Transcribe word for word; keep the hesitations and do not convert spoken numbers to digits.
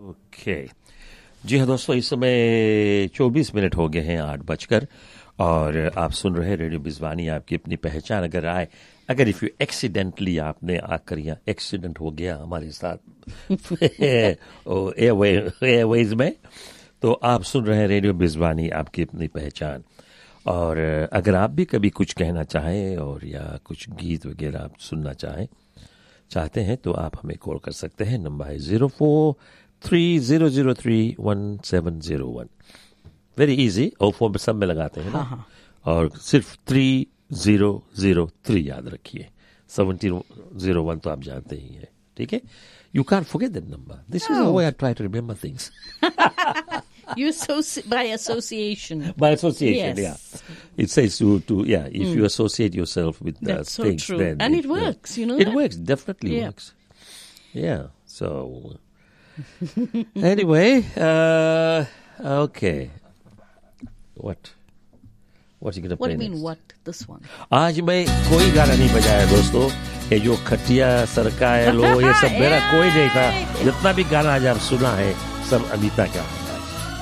Okay जी हाँ दोस्तों, इस समय चौबीस मिनट हो गए हैं आठ बजकर, और आप सुन रहे हैं रेडियो बिजवानी, आपकी अपनी पहचान। अगर आए अगर इफ़ यू एक्सीडेंटली आपने आकर यहाँ एक्सीडेंट हो गया हमारे साथ एयरवेज में, तो आप सुन रहे हैं रेडियो बिजवानी, आपकी अपनी पहचान। और अगर आप भी कभी कुछ कहना चाहें और या कुछ गीत वगैरह आप सुनना चाहें चाहते हैं तो आप हमें कॉल कर सकते हैं। नंबर है zero four three zero zero three one seven zero one. Very easy, और फोन सब में लगाते हैं ना। हाँ हाँ। और सिर्फ थ्री ज़ीरो ज़ीरो थ्री याद रखिए, सेवनटीन ज़ीरो वन तो आप जानते ही हैं, ठीक है। You can't forget that number. This no. is the way I try to remember things. You associ- by association. By association, yes. yeah. It says to, to yeah, if mm. you associate yourself with uh, That's so things, true. then and it, it works, yeah. you know. It that? works, definitely yeah. works. Yeah. So anyway, uh, okay. What? What's he gonna What play do you mean? next? What? This one? आज मैं कोई गाना नहीं बजाया दोस्तों, ये जो खटिया सरकाया लो ये सब मेरा कोई नहीं था। जितना भी गाना आज आप सुना है सब अनीता का है।